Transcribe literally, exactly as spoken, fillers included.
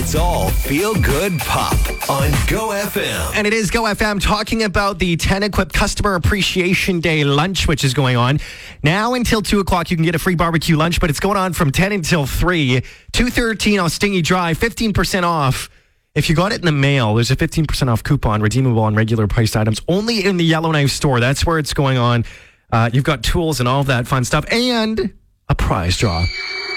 It's all feel-good pop on Go F M. And it is Go F M talking about the ten Equip Customer Appreciation Day lunch, which is going on. Now until two o'clock, you can get a free barbecue lunch, but it's going on from ten until three. two thirteen on Stingy Drive, fifteen percent off. If you got it in the mail, there's a fifteen percent off coupon redeemable on regular priced items only in the Yellowknife store. That's where it's going on. Uh, you've got tools and all of that fun stuff and a prize draw.